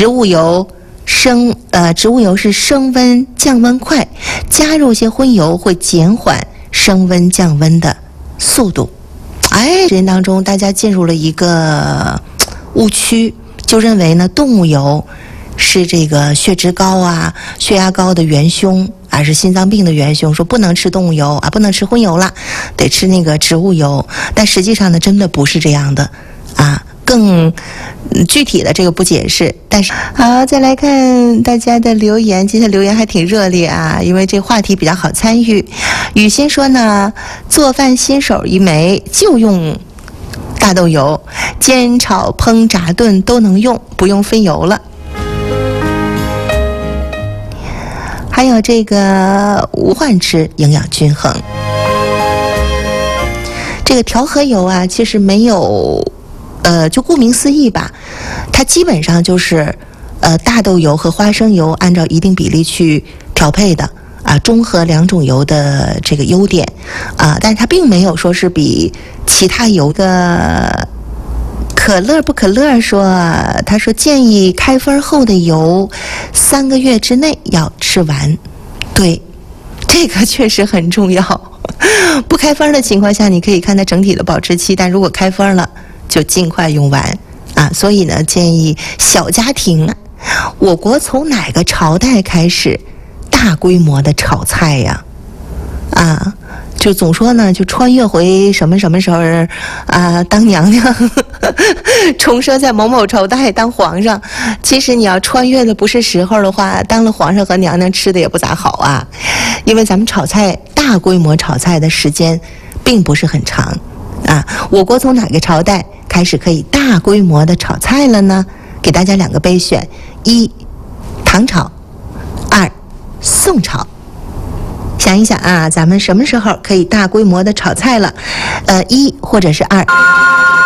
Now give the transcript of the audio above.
植物油是升温降温快，加入些荤油会减缓升温降温的速度。时间当中大家进入了一个误区，就认为呢动物油是这个血脂高啊、血压高的元凶啊，是心脏病的元凶，说不能吃动物油啊，不能吃荤油了，得吃那个植物油。但实际上呢，真的不是这样的啊。更具体的这个不解释，但是好，再来看大家的留言，今天留言还挺热烈啊，因为这话题比较好参与。雨欣说呢，做饭新手一枚就用大豆油，煎炒烹炸炖都能用，不用分油了。还有这个无患吃，营养均衡。这个调和油啊，其实没有就顾名思义吧，它基本上就是大豆油和花生油按照一定比例去调配的啊，中和两种油的这个优点啊，但是它并没有说是比其他油的。可乐不可乐说，他说建议开封后的油3个月之内要吃完。对，这个确实很重要。不开封的情况下，你可以看它整体的保质期，但如果开封了，就尽快用完啊。所以呢，建议小家庭，我国从哪个朝代开始大规模的炒菜呀？啊，就总说呢，就穿越回什么什么时候啊，当娘娘，重生在某某朝代当皇上。其实你要穿越的不是时候的话，当了皇上和娘娘吃的也不咋好啊。因为咱们炒菜大规模炒菜的时间并不是很长啊。我国从哪个朝代开始可以大规模的炒菜了呢？给大家2个备选：一，唐朝；二，宋朝。想一想啊，咱们什么时候可以大规模的炒菜了？一或者是二。